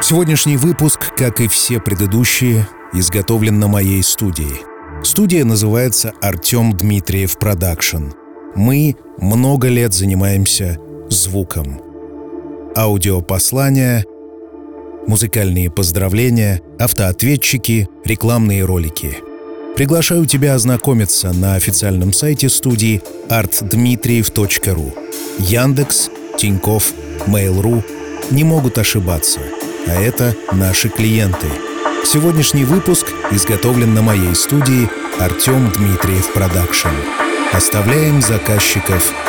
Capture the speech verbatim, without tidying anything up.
Сегодняшний выпуск, как и все предыдущие, изготовлен на моей студии. Студия называется «Артем Дмитриев Продакшн». Мы много лет занимаемся звуком. Аудиопослания, музыкальные поздравления, автоответчики, рекламные ролики. Приглашаю тебя ознакомиться на официальном сайте студии арт дмитриев точка ру. Яндекс, Тинькофф, Mail.ru не могут ошибаться, а это наши клиенты. Сегодняшний выпуск изготовлен на моей студии «Артем Дмитриев Продакшн». Оставляем заказчиков